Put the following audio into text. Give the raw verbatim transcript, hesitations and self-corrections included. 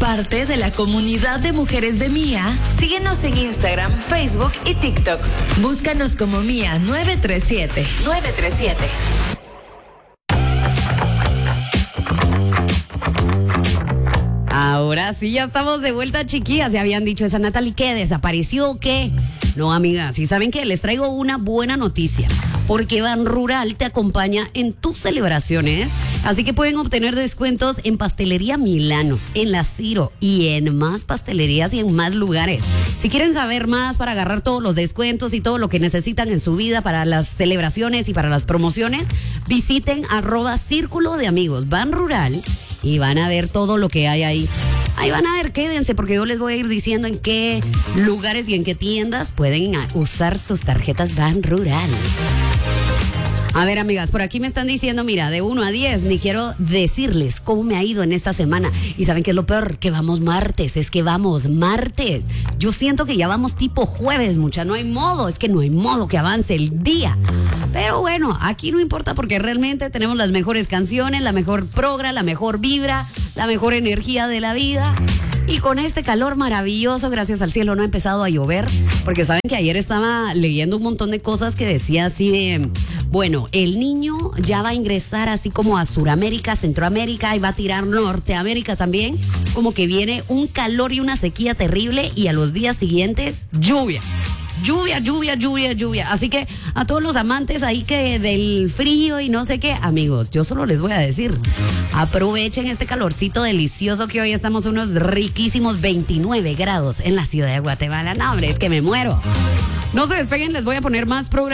parte de la comunidad de mujeres de Mía, síguenos en Instagram, Facebook y TikTok. Búscanos como Mía nueve tres siete. nueve tres siete. Ahora sí, ya estamos de vuelta, chiquillas. Ya habían dicho esa Natalie, ¿qué? ¿Desapareció o qué? No, amigas, y saben que les traigo una buena noticia, porque Ban Rural te acompaña en tus celebraciones, así que pueden obtener descuentos en Pastelería Milano, en La Ciro y en más pastelerías y en más lugares. Si quieren saber más para agarrar todos los descuentos y todo lo que necesitan en su vida para las celebraciones y para las promociones, visiten arroba Círculo de Amigos Ban Rural y van a ver todo lo que hay ahí. Ahí van a ver, quédense, porque yo les voy a ir diciendo en qué lugares y en qué tiendas pueden usar sus tarjetas Ban Rural. A ver, amigas, por aquí me están diciendo, mira, de uno a diez, ni quiero decirles cómo me ha ido en esta semana. Y ¿saben qué es lo peor? Que vamos martes, es que vamos martes. Yo siento que ya vamos tipo jueves, mucha, no hay modo, es que no hay modo que avance el día. Pero bueno, aquí no importa porque realmente tenemos las mejores canciones, la mejor progra, la mejor vibra, la mejor energía de la vida. Y con este calor maravilloso, gracias al cielo, no ha empezado a llover, porque saben que ayer estaba leyendo un montón de cosas que decía así de, bueno, el niño ya va a ingresar así como a Suramérica, Centroamérica y va a tirar Norteamérica también, como que viene un calor y una sequía terrible y a los días siguientes lluvia. Lluvia, lluvia, lluvia, lluvia. Así que a todos los amantes ahí que del frío y no sé qué, amigos, yo solo les voy a decir, aprovechen este calorcito delicioso que hoy estamos unos riquísimos veintinueve grados en la ciudad de Guatemala. No, hombre, es que me muero. No se despeguen, les voy a poner más programas.